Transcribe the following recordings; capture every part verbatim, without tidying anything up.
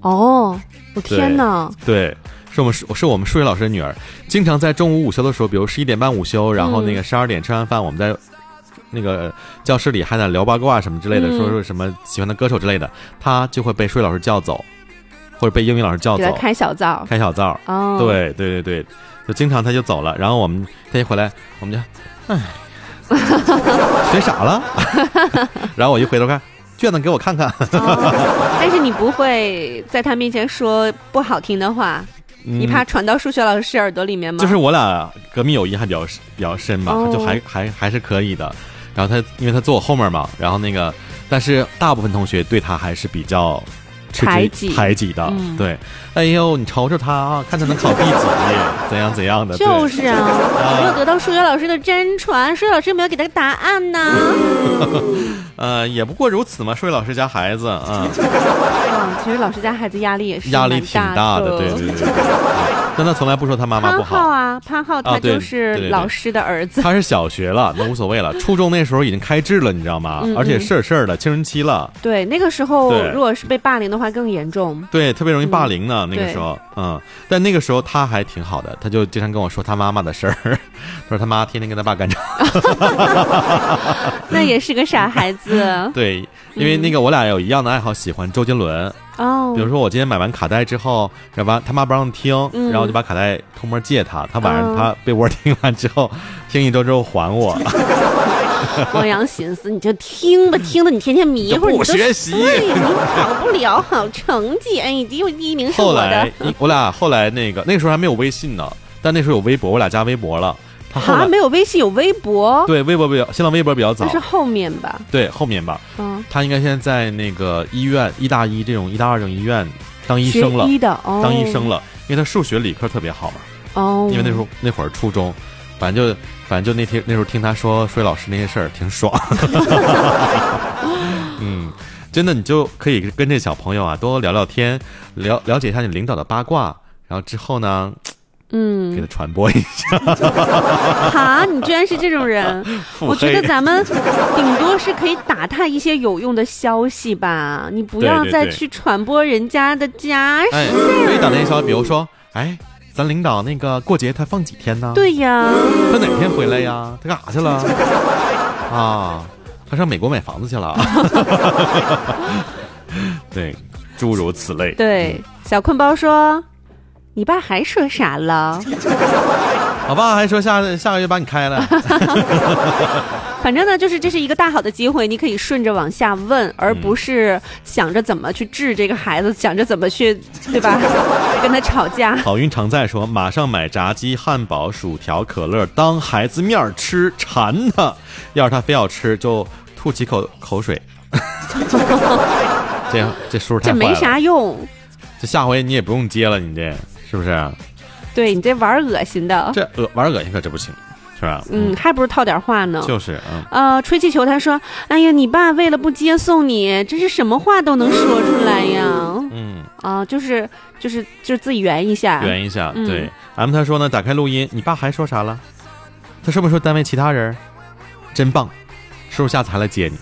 哦，我天哪！ 对。对是我们是我们数学老师的女儿，经常在中午午休的时候，比如十一点半午休，然后那个十二点吃完饭，我们在那个教室里还在聊八卦什么之类的，嗯、说说什么喜欢的歌手之类的，她就会被数学老师叫走，或者被英语老师叫走， 给她开小灶， 开小灶。 哦， 对对对对，就经常她就走了，然后我们她一回来，我们就，哎，学傻了，然后我一回头看。卷子给我看看、 哦，但是你不会在他面前说不好听的话，嗯、你怕传到数学老师耳朵里面吗？ 就是我俩革命友谊还比较比较深吧， 哦、 就还还还是可以的。然后他因为他坐我后面嘛，然后那个，但是大部分同学对他还是比较排挤排挤的、 嗯， 对。哎呦，你瞅瞅他啊，看他能考第几，怎样怎样的。 就是啊，有没有得到数学老师的真传？数学老师有没有给他个答案呢？ 呃，也不过如此嘛，数学老师家孩子啊。嗯, 嗯，其实老师家孩子压力也是压力挺大的，对对对对。但他从来不说他妈妈不好。 潘浩啊，潘浩他就是老师的儿子。 啊、对对对他是小学了，那无所谓了。初中那时候已经开智了，你知道吗？嗯嗯而且事儿事儿的青春期了。 对，那个时候如果是被霸凌的话更严重。 对，特别容易霸凌呢。嗯、那个时候，嗯，但那个时候他还挺好的，他就经常跟我说他妈妈的事儿，他说他妈天天跟他爸干仗。 那也是个傻孩子。 对，因为那个我俩有一样的爱好，喜欢周杰伦。 哦， 比如说我今天买完卡带之后，然后他妈不让听，嗯、然后就把卡带偷摸借他，他晚上他被窝听完之后，听一周之后还我。 王阳寻思，你就听吧，听的你天天迷糊， 你不学习， 对，你考不了好成绩，哎，只有第一名是我的。 后来我俩后来那个那个时候还没有微信呢，但那时候有微博，我俩加微博了。 啊，没有微信有微博， 对，微博比较，新浪微博比较早， 那是后面吧？ 对，后面吧。嗯，他应该现在在那个医院，医大一这种医大二这种医院当医生了， 学医的，哦、 当医生了，因为他数学理科特别好嘛。 哦， 因为那时候那会儿初中，反正就反正就那天那时候听他说数学老师那些事儿挺爽。嗯，真的，你就可以跟这小朋友啊多聊聊天，了了解一下你领导的八卦，然后之后呢。嗯，给他传播一下。 哈，你居然是这种人！我觉得咱们顶多是可以打探一些有用的消息吧，你不要再去传播人家的家事。 哎，可以打探一些消息，比如说，哎，咱领导那个过节他放几天呢？ 对呀， 他哪天回来呀？他干啥去了？啊，他上美国买房子去了。对，诸如此类。 对，小困包说。你爸还说啥了？ 我爸还说下下个月把你开了。 反正呢，就是这是一个大好的机会，你可以顺着往下问，而不是想着怎么去治这个孩子，想着怎么去，对吧？跟他吵架。 好运常在说，马上买炸鸡、汉堡、薯条、可乐当孩子面吃，馋他。要是他非要吃，就吐几口口水。这这叔太坏了， 这没啥用。 这下回你也不用接了，你这。是不是？ 对，你这玩恶心的， 这恶玩恶心可这不行，是吧？ 嗯，还不如套点话呢。 就是，嗯。 呃，吹气球他说：“哎呀，你爸为了不接送你，真是什么话都能说出来呀。”嗯。啊、呃，就是就是就是自己圆一下， 圆一下。嗯、对 ，M 他说呢，打开录音，你爸还说啥了？他说没说单位其他人？真棒，叔叔下次还来接你。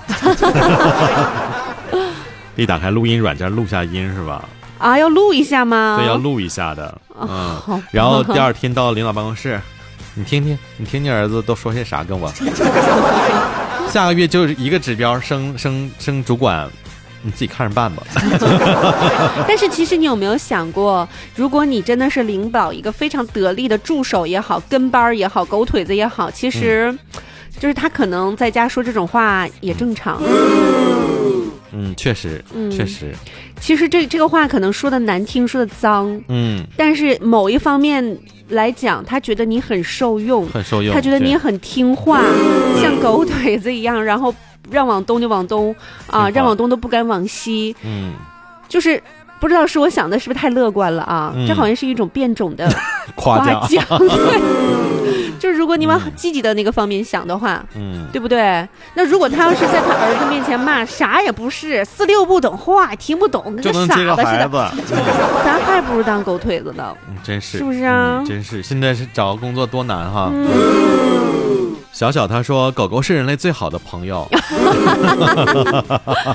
一打开录音软件录下音是吧？ 啊，要录一下吗？ 对，要录一下的。嗯，哦、然后第二天到领导办公室，你听听，你听你儿子都说些啥跟我。下个月就是一个指标，升升升主管，你自己看着办吧。 但是其实你有没有想过，如果你真的是领导一个非常得力的助手也好，跟班也好，狗腿子也好，其实、嗯、就是他可能在家说这种话也正常。 嗯，确实，嗯，确实。 其实这这个话可能说的难听，说的脏，嗯，但是某一方面来讲，他觉得你很受用， 很受用， 他觉得你很听话，像狗腿子一样，然后让往东就往东啊，让往东都不敢往西，嗯，就是不知道是我想的是不是太乐观了啊？嗯、这好像是一种变种的夸奖，对。就是如果你往积极的那个方面想的话，嗯，对不对？那如果他要是在他儿子面前骂啥也不是，四六不懂话，听不懂，跟个傻子似的，嗯、咱还不如当狗腿子呢。 嗯，真是， 是不是啊？ 嗯、真是，现在是找工作多难哈。嗯、小小他说，狗狗是人类最好的朋友。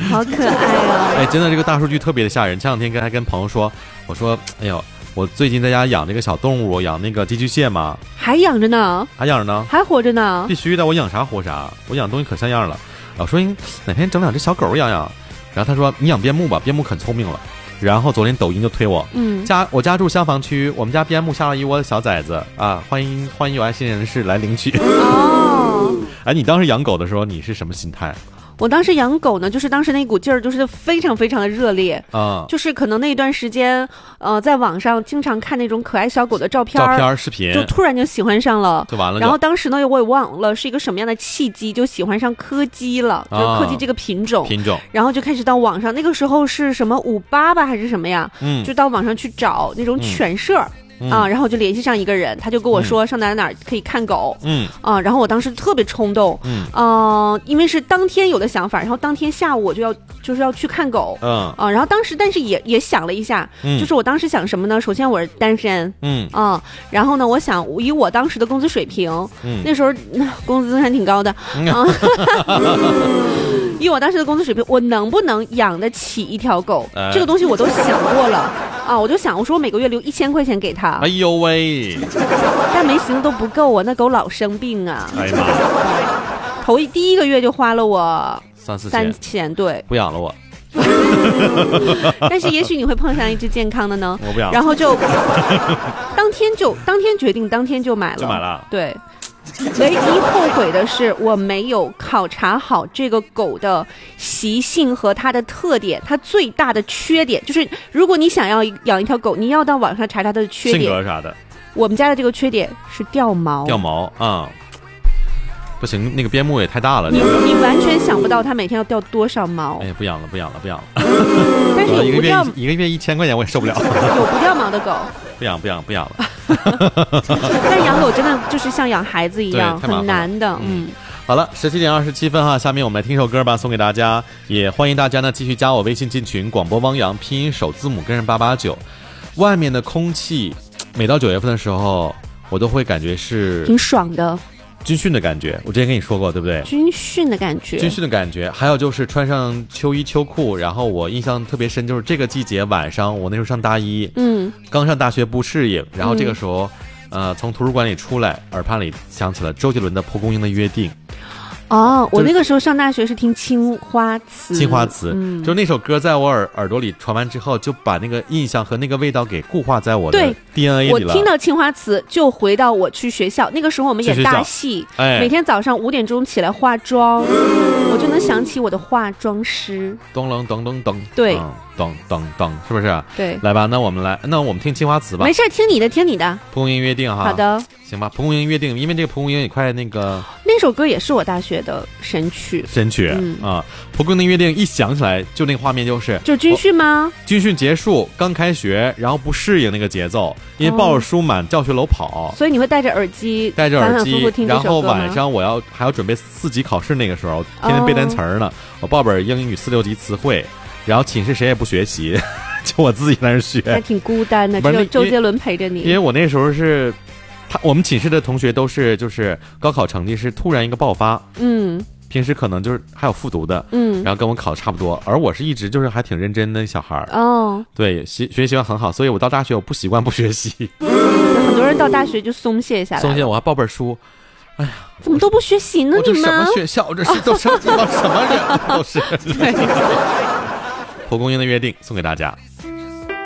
好可爱哦！ 哎，真的这个大数据特别的吓人。前两天跟还跟朋友说，我说，哎呦，我最近在家养这个小动物，养那个寄居蟹嘛， 还养着呢， 还养着呢， 还活着呢， 必须的，我养啥活啥，我养东西可像样了。我说哪天整两只小狗养养，然后他说你养边牧吧，边牧可聪明了。然后昨天抖音就推我，嗯，家我家住厢房区，我们家边牧下了一窝小崽子啊，欢迎欢迎有爱心人士来领取。哦，哎，你当时养狗的时候，你是什么心态？ 我当时养狗呢，就是当时那股劲儿，就是非常非常的热烈啊、嗯，就是可能那段时间，呃，在网上经常看那种可爱小狗的照片、 照片、视频， 就突然就喜欢上了， 就完了。 然后当时呢，我也忘了是一个什么样的契机，就喜欢上柯基了，就是柯基这个品种， 品种。 然后就开始到网上，那个时候是什么五八吧还是什么呀？嗯，就到网上去找那种犬舍。嗯啊，然后就联系上一个人，他就跟我说上哪哪哪可以看狗，嗯，啊，然后我当时特别冲动，嗯，呃，因为是当天有的想法，然后当天下午我就要就是要去看狗，嗯，啊，然后当时但是也也想了一下，嗯，就是我当时想什么呢？首先我是单身，嗯，啊，然后呢，我想以我当时的工资水平，嗯，那时候工资还挺高的，嗯、啊。以我当时的工资水平，我能不能养得起一条狗？哎、这个东西我都想过了啊！我就想，我说我每个月留一千块钱给他。 哎呦喂！ 但没行的都不够啊，那狗老生病啊！ 哎呀妈！ 头一第一个月就花了我三四三千，对， 不养了我。 但是也许你会碰上一只健康的呢。 我不养。 然后就当天就当天决定，当天就买了。 就买了。 对。唯一后悔的是我没有考察好这个狗的习性和它的特点，它最大的缺点就是如果你想要养一条狗，你要到网上查它的缺点， 性格啥的。 我们家的这个缺点是掉毛， 掉毛啊、嗯，不行，那个边牧也太大了， 你你完全想不到它每天要掉多少毛。 哎呀，不养了，不养了，不养了。 但是有不掉一个月一千块钱我也受不了。 有不掉毛的狗。 不养不养不养了。 但养狗真的就是像养孩子一样很难的。嗯， 好了，十七点二十七分哈，下面我们来听首歌吧，送给大家。也欢迎大家呢继续加我微信进群，广播汪洋拼音首字母跟着八八九。外面的空气，每到九月份的时候，我都会感觉是挺爽的。 军训的感觉，我之前跟你说过，对不对？ 军训的感觉， 军训的感觉，还有就是穿上秋衣秋裤，然后我印象特别深，就是这个季节晚上，我那时候上大一，嗯，刚上大学不适应，然后这个时候，嗯、呃，从图书馆里出来，耳畔里响起了周杰伦的《蒲公英的约定》。 哦，我那个时候上大学是听青花瓷， 青花瓷，嗯，就那首歌在我耳耳朵里传完之后，就把那个印象和那个味道给固化在我的 D N A 里了。 我听到青花瓷就回到我去学校，那个时候我们演大戏，哎，每天早上五点钟起来化妆，我就能想起我的化妆师。 咚噔噔噔噔， 对， 噔噔噔，是不是？ 对， 来吧，那我们来，那我们听青花瓷吧。 没事，听你的，听你的。 蒲公英约定哈。 好的。 行吧，蒲公英约定，因为这个蒲公英也快那个。 那首歌也是我大学的神曲。 神曲、嗯、啊，蒲公英约定一想起来，就那个画面就是就军训吗？ 军训结束，刚开学，然后不适应那个节奏，因为抱着书满教学楼跑， 所以你会戴着耳机， 戴着耳机， 反反复复听这首歌吗？ 然后晚上我要还要准备四级考试，那个时候天天背单词呢、哦，我报本英语四六级词汇，然后寝室谁也不学习，就我自己在那学， 还挺孤单的，只有周杰伦陪着你。 因为我那时候是。他我们寝室的同学都是就是高考成绩是突然一个爆发，嗯，平时可能就是还有复读的，嗯，然后跟我考的差不多，而我是一直就是还挺认真的小孩哦，对，学学习习惯很好，所以我到大学我不习惯不学习， 嗯、很多人到大学就松懈下来， 松懈，我还报本书，哎呀， 怎么都不学习呢？ 你们什么学校？这是都什么什么人都是？对，蒲公英的约定送给大家。